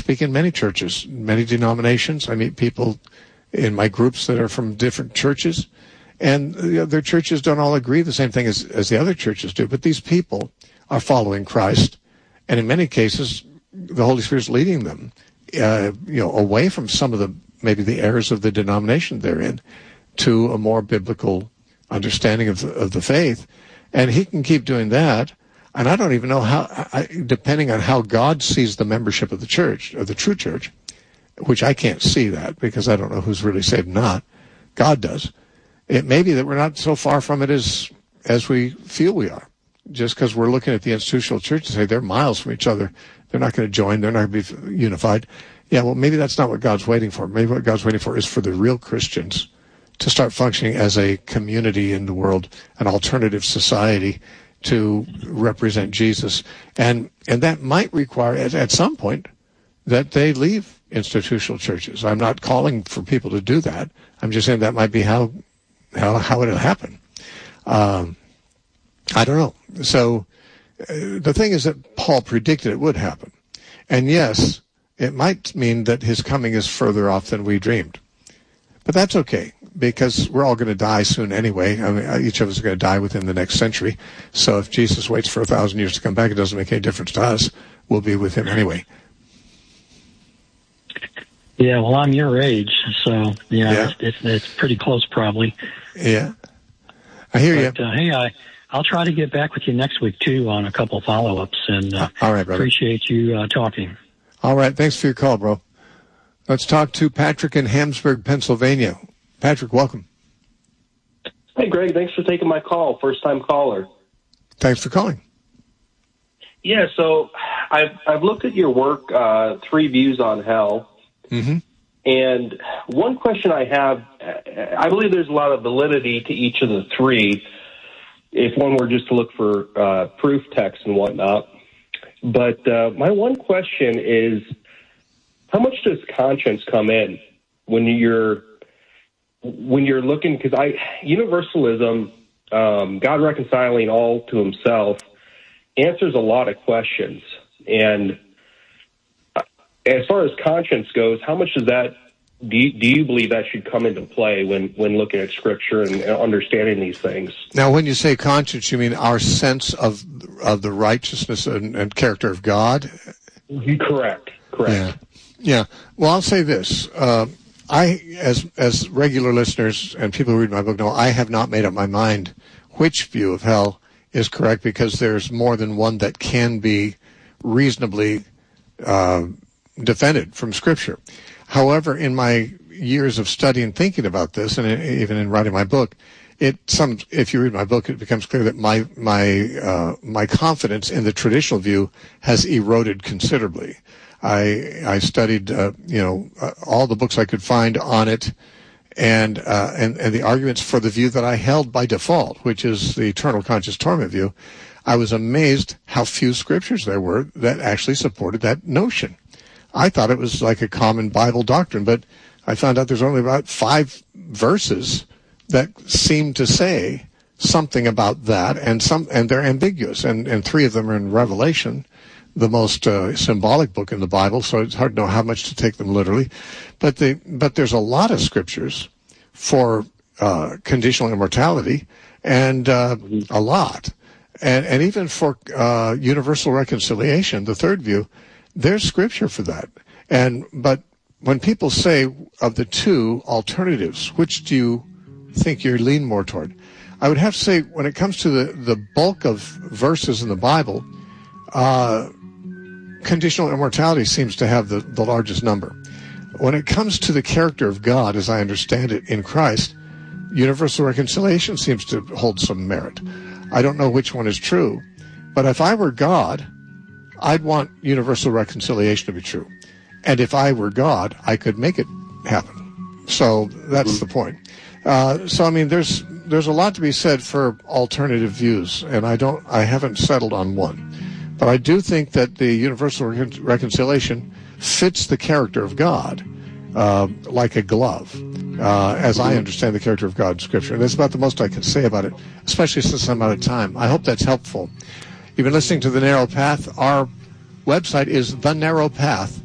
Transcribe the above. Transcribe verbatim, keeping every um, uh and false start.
speak in many churches, many denominations. I meet people in my groups that are from different churches, and you know, their churches don't all agree the same thing as, as the other churches do, but these people are following Christ, and in many cases, the Holy Spirit's leading them, uh, you know, away from some of the, maybe the errors of the denomination they're in, to a more biblical understanding of the, of the faith. And he can keep doing that. And I don't even know how, I, depending on how God sees the membership of the church, of the true church, which I can't see that because I don't know who's really saved and not. God does. It may be that we're not so far from it as, as we feel we are. Just because we're looking at the institutional church and say they're miles from each other, they're not going to join, they're not going to be unified. Yeah, well, maybe that's not what God's waiting for. Maybe what God's waiting for is for the real Christians to start functioning as a community in the world, an alternative society to represent Jesus. And and that might require, at, at some point, that they leave institutional churches. I'm not calling for people to do that. I'm just saying that might be how how, how it'll happen. Um, I don't know. So uh, the thing is that Paul predicted it would happen. And yes, it might mean that his coming is further off than we dreamed. But that's okay, because we're all going to die soon anyway. I mean, each of us is going to die within the next century. So if Jesus waits for a thousand years to come back, it doesn't make any difference to us. We'll be with him anyway. Yeah, well, I'm your age, so yeah, yeah. It's, it's, it's pretty close probably. Yeah, I hear but, you. Uh, hey, I, I'll try to get back with you next week, too, on a couple follow-ups, and uh, all right, brother. Appreciate you uh, talking. All right, thanks for your call, bro. Let's talk to Patrick in Hamsburg, Pennsylvania. Patrick, welcome. Hey, Greg, thanks for taking my call. First-time caller. Thanks for calling. Yeah, so I've, I've looked at your work, uh, Three Views on Hell, mm-hmm. and one question I have, I believe there's a lot of validity to each of the three, if one were just to look for uh, proof text and whatnot. But uh, my one question is, how much does conscience come in when you're when you're looking? Because I universalism, um, God reconciling all to Himself, answers a lot of questions. And as far as conscience goes, how much does that do you, do you believe that should come into play when, when looking at Scripture and understanding these things? Now, when you say conscience, you mean our sense of of the righteousness and, and character of God? Correct. Correct. Yeah. Yeah. Well, I'll say this. Uh, I, as as regular listeners and people who read my book know, I have not made up my mind which view of hell is correct, because there's more than one that can be reasonably uh, defended from Scripture. However, in my years of study and thinking about this, and even in writing my book, it some if you read my book, it becomes clear that my my uh, my confidence in the traditional view has eroded considerably. I I studied uh, you know uh, all the books I could find on it, and uh, and and the arguments for the view that I held by default, which is the eternal conscious torment view. I was amazed how few scriptures there were that actually supported that notion. I thought it was like a common Bible doctrine, but I found out there's only about five verses that seem to say something about that, and some and they're ambiguous, and, and three of them are in Revelation, the most uh, symbolic book in the Bible, so it's hard to know how much to take them literally. But they but there's a lot of scriptures for uh, conditional immortality, and uh, a lot, and and even for uh, universal reconciliation, the third view. There's scripture for that. And but when people say of the two alternatives, which do you think you lean more toward? I would have to say when it comes to the, the bulk of verses in the Bible, uh, conditional immortality seems to have the, the largest number. When it comes to the character of God, as I understand it in Christ, universal reconciliation seems to hold some merit. I don't know which one is true, but if I were God, I'd want universal reconciliation to be true. And if I were God, I could make it happen. So that's the point. Uh, so, I mean, there's there's a lot to be said for alternative views, and I don't I haven't settled on one. But I do think that the universal recon- reconciliation fits the character of God uh, like a glove, uh, as I understand the character of God in Scripture. And that's about the most I can say about it, especially since I'm out of time. I hope that's helpful. You've been listening to The Narrow Path. Our website is the narrow path